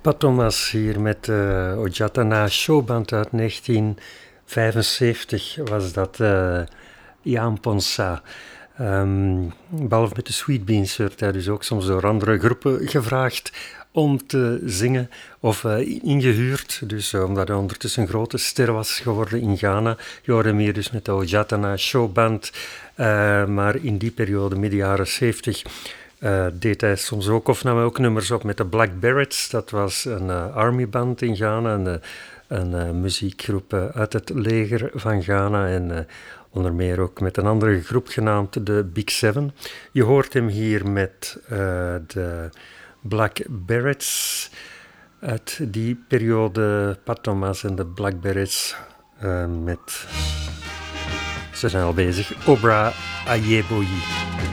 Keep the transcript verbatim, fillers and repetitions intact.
Pat Thomas hier met uh, Ojatana Showband uit negentien vijfenzeventig was dat uh, Ian Ponsa. Um, behalve met de Sweet Beans werd hij dus ook soms door andere groepen gevraagd om te zingen of uh, ingehuurd. Dus uh, omdat hij ondertussen een grote ster was geworden in Ghana. Je hoorde hem hier dus met de Ojatana Showband. Uh, maar in die periode, midden jaren zeventig... Uh, deed hij soms ook, of nam hij ook nummers op met de Black Berets. Dat was een uh, armyband in Ghana, een, uh, een uh, muziekgroep uh, uit het leger van Ghana. En uh, onder meer ook met een andere groep genaamd de Big Seven. Je hoort hem hier met uh, de Black Berets uit die periode. Pat Thomas en de Black Berets uh, met... Ze zijn al bezig. Obra Ayeboyi.